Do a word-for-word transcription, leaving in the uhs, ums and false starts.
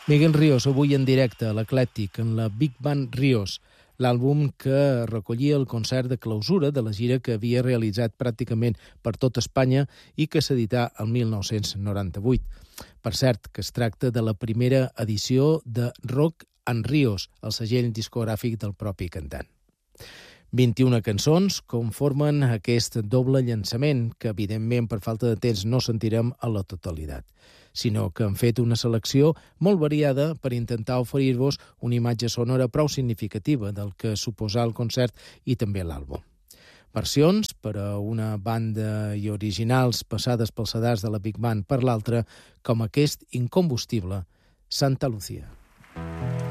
Miguel Ríos, avui en directe a l'Eclèctic, en la Big Band Ríos, l'àlbum que recollia el concert de clausura de la gira que havia realitzat pràcticament per tot Espanya i que s'edità el mil nou-cents noranta-vuit. Per cert, que es tracta de la primera edició de Rock en Ríos, el segell discogràfic del propi cantant. vint-i-una cançons conformen aquest doble llançament, que evidentment per falta de temps no sentirem a la totalitat, sinó que han fet una selecció molt variada per intentar oferir-vos una imatge sonora prou significativa del que suposà el concert i també l'àlbum. Versions per a una banda i originals passades pels sedars de la Big Band per l'altra, com aquest incombustible Santa Lucía.